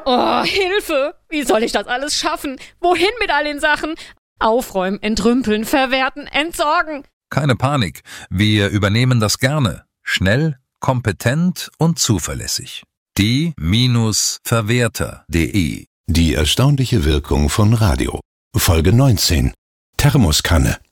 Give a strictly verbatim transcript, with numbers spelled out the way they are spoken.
Oh, Hilfe! Wie soll ich das alles schaffen? Wohin mit all den Sachen? Aufräumen, entrümpeln, verwerten, entsorgen. Keine Panik, wir übernehmen das gerne. Schnell, kompetent und zuverlässig. die Verwerter punkt de Die erstaunliche Wirkung von Radio. Folge neunzehn. Thermoskanne.